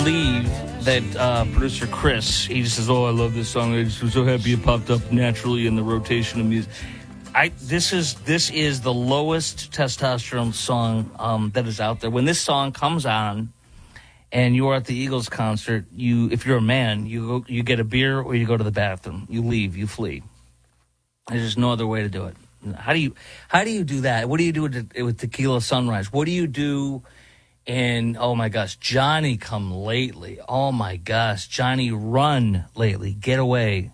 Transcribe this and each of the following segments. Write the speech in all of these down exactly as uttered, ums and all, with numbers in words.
believe that uh, producer Chris, he just says, "Oh, I love this song. I just was so happy it popped up naturally in the rotation of music." I this is this is the lowest testosterone song um, that is out there. When this song comes on, and you are at the Eagles concert, you if you're a man, you go, you get a beer or you go to the bathroom. You leave, you flee. There's just no other way to do it. How do you how do you do that? What do you do with, with Tequila Sunrise? What do you do? And, oh, my gosh, Johnny Come Lately. Oh, my gosh, Johnny Run Lately. Get away.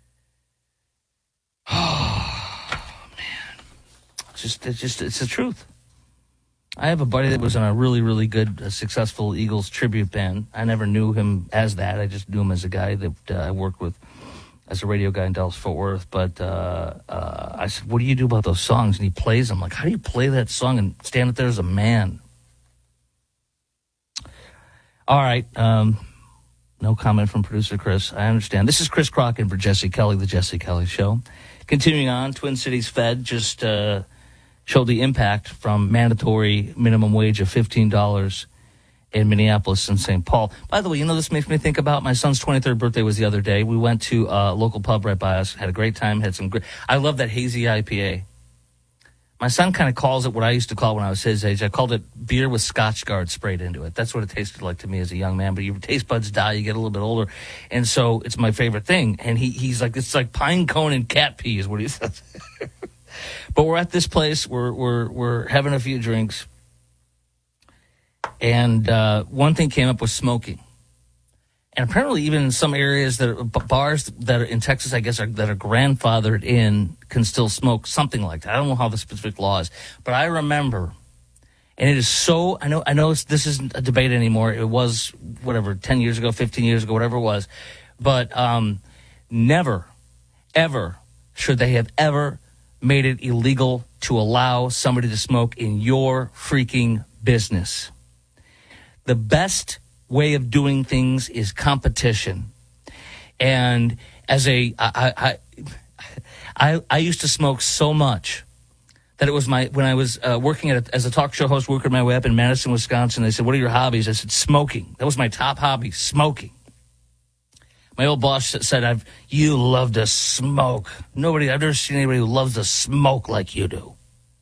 Oh, man. It's just, it's just, it's the truth. I have a buddy that was in a really, really good, uh, successful Eagles tribute band. I never knew him as that. I just knew him as a guy that uh, I worked with as a radio guy in Dallas-Fort Worth. But uh, uh, I said, what do you do about those songs? And he plays them. Like, how do you play that song and stand up there as a man? All right. Um, no comment from producer Chris. I understand. This is Chris Crocken for Jesse Kelly, The Jesse Kelly Show. Continuing on, Twin Cities Fed just uh, showed the impact from mandatory minimum wage of fifteen dollars in Minneapolis and Saint Paul. By the way, you know, this makes me think about my son's twenty-third birthday was the other day. We went to a local pub right by us, had a great time, had some great... I love that hazy I P A. My son kind of calls it what I used to call when I was his age. I called it beer with Scotch Guard sprayed into it. That's what it tasted like to me as a young man. But your taste buds die, you get a little bit older. And so it's my favorite thing. And he he's like, it's like pine cone and cat pee is what he says. But we're at this place. We're, we're, we're having a few drinks. And uh, one thing came up was smoking. And apparently even in some areas that are, bars that are in Texas, I guess, are, that are grandfathered in can still smoke something like that. I don't know how the specific law is. But I remember, and it is so, I know I know it's, this isn't a debate anymore. It was, whatever, ten years ago, fifteen years ago, whatever it was. But um, never, ever should they have ever made it illegal to allow somebody to smoke in your freaking business. The best way of doing things is competition. And as a, I, I, I, I used to smoke so much that it was my, when I was uh, working at a, as a talk show host, working my way up in Madison, Wisconsin, they said, what are your hobbies? I said, smoking. That was my top hobby, smoking. My old boss said, I've, you love to smoke. Nobody, I've never seen anybody who loves to smoke like you do.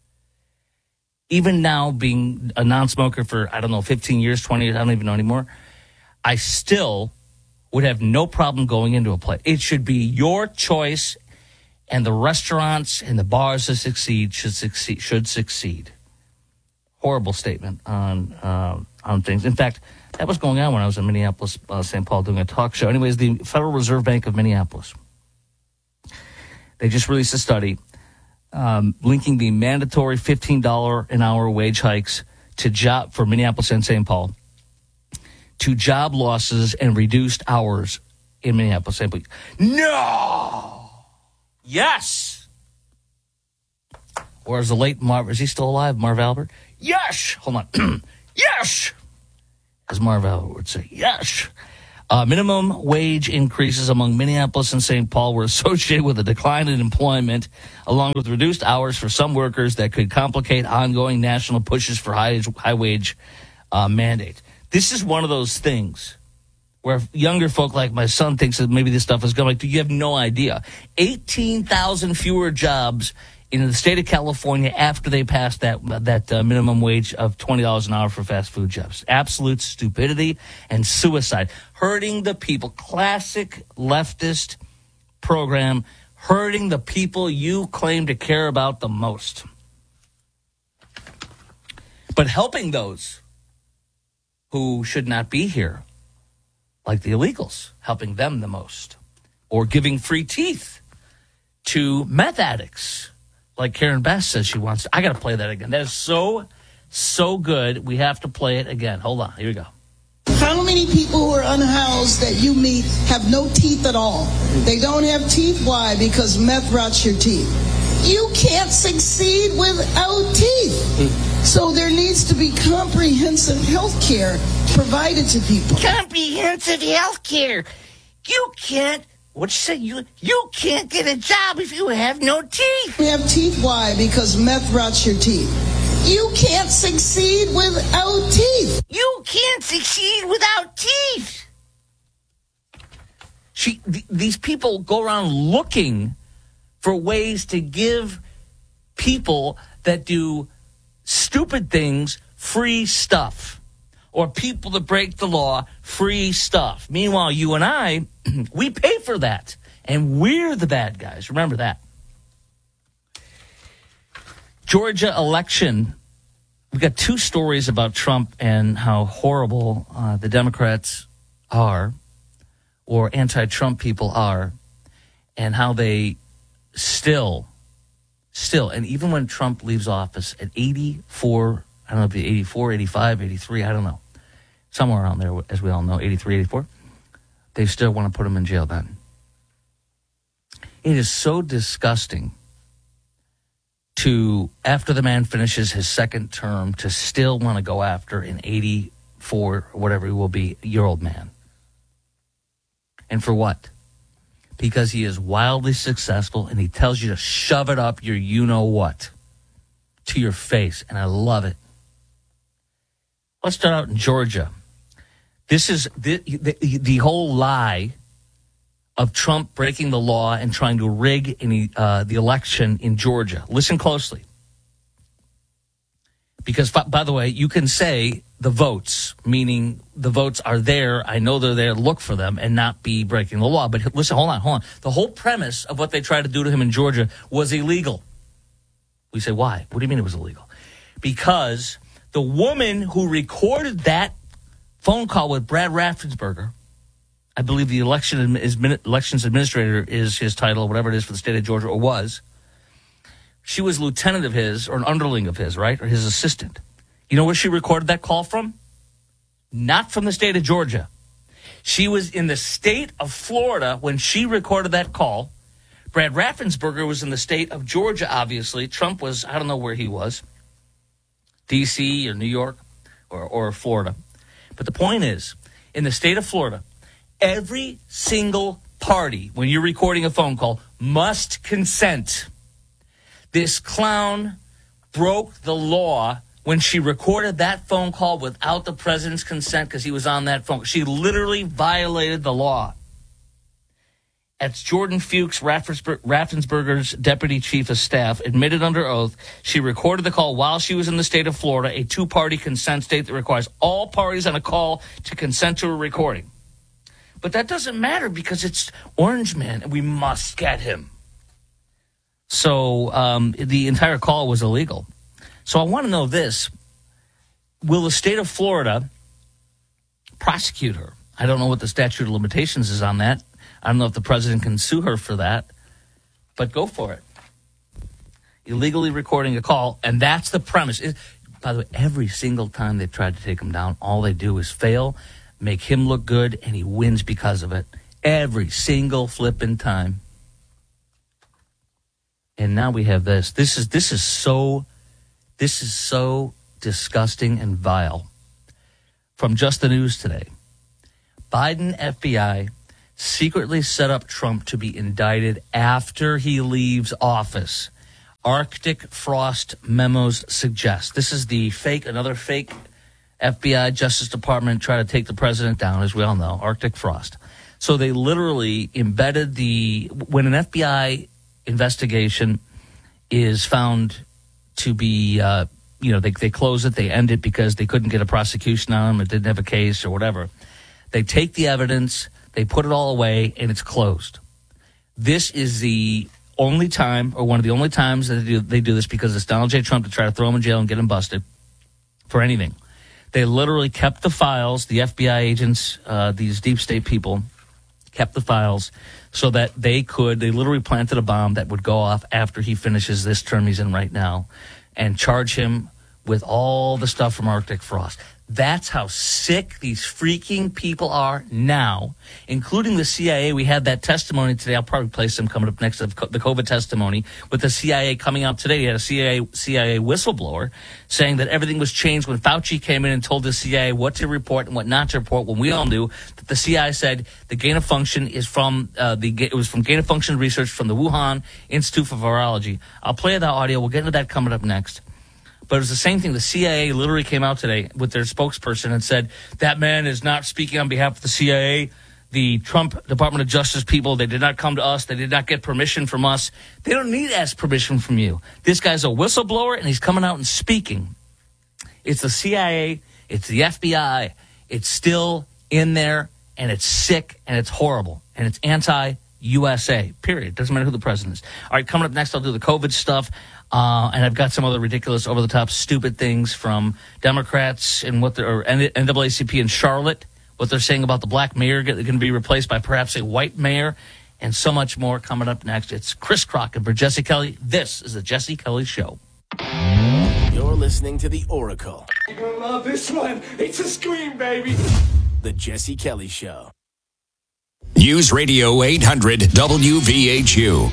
Even now, being a non-smoker for, I don't know, fifteen years, twenty years, I don't even know anymore, I still would have no problem going into a place. It should be your choice, and the restaurants and the bars that succeed should succeed. Should succeed. Horrible statement on uh, on things. In fact, that was going on when I was in Minneapolis, uh, Saint Paul, doing a talk show. Anyways, the Federal Reserve Bank of Minneapolis, they just released a study Um, linking the mandatory fifteen dollars an hour wage hikes to job for Minneapolis and Saint Paul to job losses and reduced hours in Minneapolis, Saint Paul. No! Yes! Or is the late Marv, is he still alive, Marv Albert? Yes! Hold on. Yes! As Marv Albert would say, yes! Uh, minimum wage increases among Minneapolis and Saint Paul were associated with a decline in employment, along with reduced hours for some workers that could complicate ongoing national pushes for high, high wage uh, mandate. This is one of those things where younger folk like my son thinks that maybe this stuff is going, like, you have no idea. eighteen thousand fewer jobs in the state of California after they passed that that uh, minimum wage of twenty dollars an hour for fast food jobs. Absolute stupidity and suicide. Hurting the people. Classic leftist program. Hurting the people you claim to care about the most. But helping those who should not be here, like the illegals, helping them the most. Or giving free teeth to meth addicts, like Karen Bass says she wants to. I got to play that again. That is so, so good. We have to play it again. Hold on. Here we go. How many people who are unhoused that you meet have no teeth at all? They don't have teeth. Why? Because meth rots your teeth. You can't succeed without teeth. So there needs to be comprehensive health care provided to people. Comprehensive health care. You can't. What'd you say? You you can't get a job if you have no teeth. You have teeth. Why? Because meth rots your teeth. You can't succeed without teeth. You can't succeed without teeth. She, th- these people go around looking for ways to give people that do stupid things free stuff, or people that break the law free stuff. Meanwhile, you and I, we pay for that, and we're the bad guys. Remember that. Georgia election. We've got two stories about Trump and how horrible uh, the Democrats are, or anti-Trump people are, and how they still, still, and even when Trump leaves office at eighty-four, I don't know if it's eighty-four, eighty-five, eighty-three, I don't know, somewhere around there, as we all know, eighty-three, eighty-four, they still want to put him in jail then. It is so disgusting to, after the man finishes his second term, to still want to go after an eighty-four, or whatever he will be, year old man. And for what? Because he is wildly successful and he tells you to shove it up your you-know-what to your face. And I love it. Let's start out in Georgia. This is the, the, the whole lie of Trump breaking the law and trying to rig any, uh, the election in Georgia. Listen closely. Because, by the way, you can say the votes, meaning the votes are there, I know they're there, look for them, and not be breaking the law. But listen, hold on, hold on. The whole premise of what they tried to do to him in Georgia was illegal. We say, why? What do you mean it was illegal? Because the woman who recorded that phone call with Brad Raffensperger, I believe the election elections administrator is his title, whatever it is for the state of Georgia, or was. She was lieutenant of his, or an underling of his, right? Or his assistant. You know where she recorded that call from? Not from the state of Georgia. She was in the state of Florida when she recorded that call. Brad Raffensperger was in the state of Georgia, obviously. Trump was, I don't know where he was. D C or New York or, or Florida. But the point is, in the state of Florida, every single party, when you're recording a phone call, must consent. This clown broke the law when she recorded that phone call without the president's consent because he was on that phone. She literally violated the law. As Jordan Fuchs, Raffensperger's deputy chief of staff, admitted under oath, she recorded the call while she was in the state of Florida, a two-party consent state that requires all parties on a call to consent to a recording. But that doesn't matter because it's Orange Man, and we must get him. So um, the entire call was illegal. So I want to know this. Will the state of Florida prosecute her? I don't know what the statute of limitations is on that. I don't know if the president can sue her for that. But go for it. Illegally recording a call, and that's the premise. It, by the way, every single time they've tried to take him down, all they do is fail, make him look good, and he wins because of it. Every single flipping time. And now we have this. This is this is so this is so disgusting and vile. From Just the News today. Biden F B I secretly set up Trump to be indicted after he leaves office. Arctic Frost memos suggest. This is the fake, another fake F B I Justice Department try to take the president down, as we all know, Arctic Frost. So they literally embedded the, when an F B I investigation is found to be, uh, you know, they, they close it, they end it because they couldn't get a prosecution on them, it didn't have a case or whatever. They take the evidence, they put it all away, and it's closed. This is the only time, or one of the only times that they do, they do this because it's Donald J. Trump to try to throw him in jail and get him busted for anything. They literally kept the files, the F B I agents, uh, these deep state people, kept the files so that they could, they literally planted a bomb that would go off after he finishes this term he's in right now and charge him with all the stuff from Arctic Frost. That's how sick these freaking people are now, including the C I A. We had that testimony today. I'll probably play some coming up next, of the COVID testimony, with the C I A coming out today. You had a C I A, C I A whistleblower saying that everything was changed when Fauci came in and told the C I A what to report and what not to report, when we all knew that the C I A said the gain of function is from, uh, the it was from gain of function research from the Wuhan Institute for Virology. I'll play that audio. We'll get into that coming up next. But it was the same thing. The C I A literally came out today with their spokesperson and said, that man is not speaking on behalf of the C I A. The Trump Department of Justice people, they did not come to us. They did not get permission from us. They don't need to ask permission from you. This guy's a whistleblower, and he's coming out and speaking. It's the C I A. It's the F B I. It's still in there, and it's sick, and it's horrible, and it's anti-U S A, period. Doesn't matter who the president is. All right, coming up next, I'll do the COVID stuff, uh, and I've got some other ridiculous, over-the-top, stupid things from Democrats and what they're, or N double A C P in Charlotte, what they're saying about the black mayor going to be replaced by perhaps a white mayor, and so much more coming up next. It's Chris Crockett for Jesse Kelly. This is the Jesse Kelly Show. You're listening to The Oracle. You're going to love this one. It's a scream, baby. The Jesse Kelly Show. News Radio eight hundred W V H U.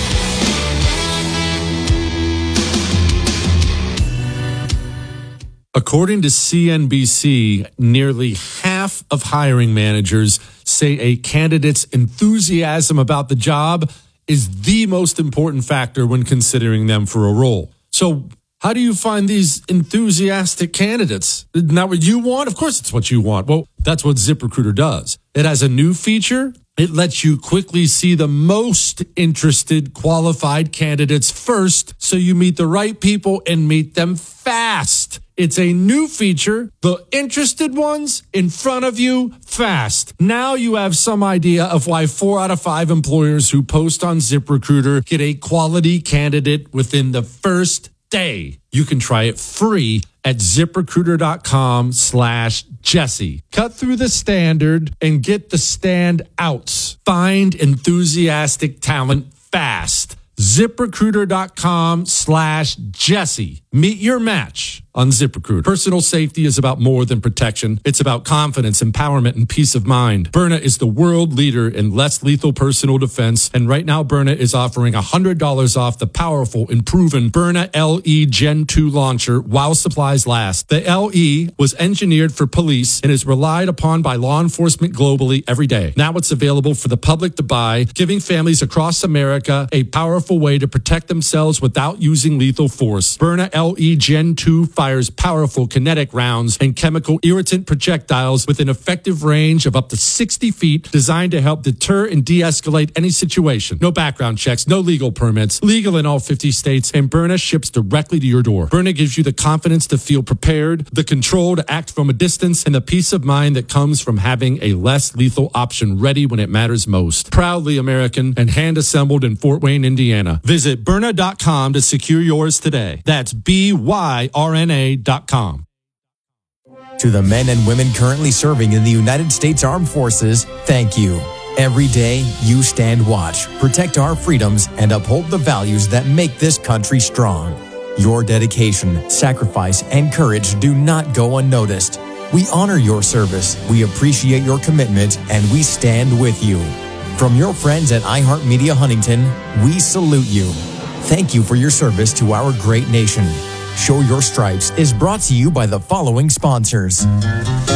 According to C N B C, nearly half of hiring managers say a candidate's enthusiasm about the job is the most important factor when considering them for a role. So how do you find these enthusiastic candidates? Isn't that what you want? Of course it's what you want. Well, that's what ZipRecruiter does. It has a new feature. It lets you quickly see the most interested qualified candidates first, so you meet the right people and meet them fast. It's a new feature. The interested ones in front of you fast. Now you have some idea of why four out of five employers who post on ZipRecruiter get a quality candidate within the first day. You can try it free at ZipRecruiter.com slash Jesse. Cut through the standard and get the standouts. Find enthusiastic talent fast. ZipRecruiter.com slash Jesse. Meet your match on ZipRecruiter. Personal safety is about more than protection. It's about confidence, empowerment, and peace of mind. Byrna is the world leader in less lethal personal defense. And right now, Byrna is offering one hundred dollars off the powerful and proven Byrna L E Gen two launcher while supplies last. The L E was engineered for police and is relied upon by law enforcement globally every day. Now it's available for the public to buy, giving families across America a powerful way to protect themselves without using lethal force. Byrna L E Gen two fires powerful kinetic rounds and chemical irritant projectiles with an effective range of up to sixty feet, designed to help deter and de-escalate any situation. No background checks, no legal permits, legal in all fifty states, and Byrna ships directly to your door. Byrna gives you the confidence to feel prepared, the control to act from a distance, and the peace of mind that comes from having a less lethal option ready when it matters most. Proudly American and hand-assembled in Fort Wayne, Indiana. Visit Byrna dot com to secure yours today. That's B Y R N A dot com. To the men and women currently serving in the United States Armed Forces, thank you. Every day, you stand watch, protect our freedoms, and uphold the values that make this country strong. Your dedication, sacrifice, and courage do not go unnoticed. We honor your service, we appreciate your commitment, and we stand with you. From your friends at iHeartMedia Huntington, we salute you. Thank you for your service to our great nation. Show Your Stripes is brought to you by the following sponsors.